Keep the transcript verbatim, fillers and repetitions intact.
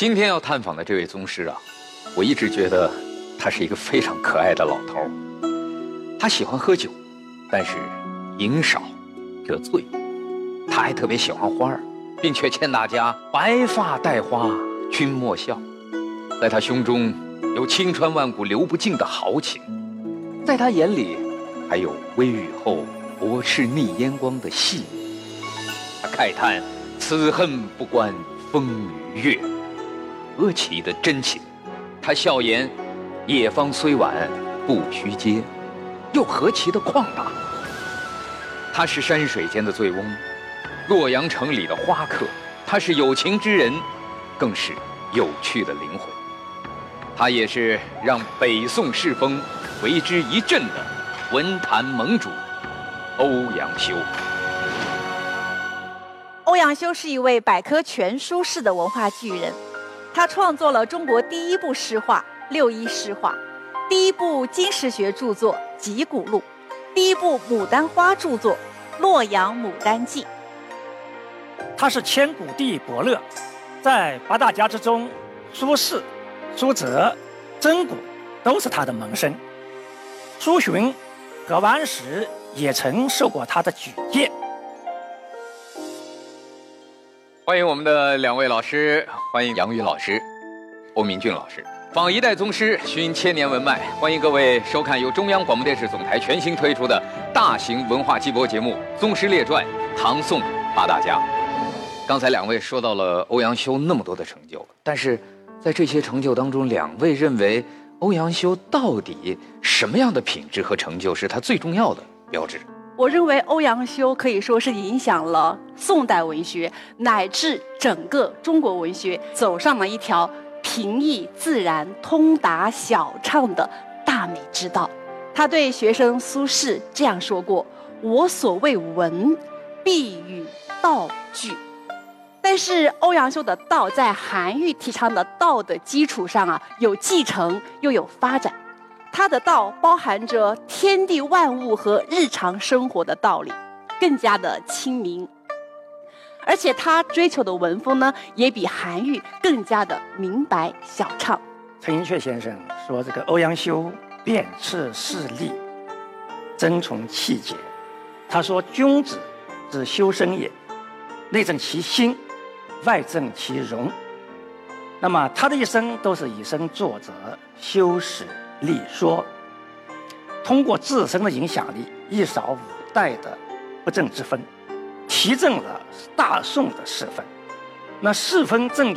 今天要探访的这位宗师啊，我一直觉得他是一个非常可爱的老头。他喜欢喝酒，但是饮少惹醉。他还特别喜欢花儿，并且劝大家白发戴花君莫笑。在他胸中有青川万古流不尽的豪情，在他眼里还有微雨后薄翅逆烟光的细腻。他慨叹此恨不关风与月，何其的真情。他笑言野芳虽晚不须嗟，又何其的旷达。他是山水间的醉翁，洛阳城里的花客，他是有情之人，更是有趣的灵魂。他也是让北宋世风为之一振的文坛盟主欧阳修。 欧阳修是一位百科全书式的文化巨人，他创作了中国第一部诗画《六一诗画》，第一部经史学著作《集古录》，第一部牡丹花著作《洛阳牡丹记》。 他是千古第一伯乐，在八大家之中，苏轼、苏辙、曾古都是他的门生。苏洵和王石也曾受过他的举荐。 欢迎我们的两位老师，欢迎杨宇老师、欧明俊老师。访一代宗师，寻千年文脉，欢迎各位收看由中央广播电视总台全新推出的大型文化季播节目《宗师列传·唐宋八大家》。刚才两位说到了欧阳修那么多的成就，但是在这些成就当中，两位认为欧阳修到底什么样的品质和成就是他最重要的标志？ 我认为欧阳修可以说是影响了宋代文学乃至整个中国文学，走上了一条平易自然、通达晓畅的大美之道。他对学生苏轼这样说过：“我所谓文，必与道俱。”但是欧阳修的道在韩愈提倡的道的基础上啊，有继承又有发展。他的道包含着天地万物和日常生活的道理，更加的亲民。而且他追求的文风呢，也比韩愈更加的明白晓畅。 陈寅恪先生说，这个欧阳修辨斥事例，珍从气节。他说：“君子之修身也，内正其心，外正其容。”那么他的一生都是以身作则，修史立说，通过自身的影响力，一扫五代的不正之风，提振了大宋的世风。那世风正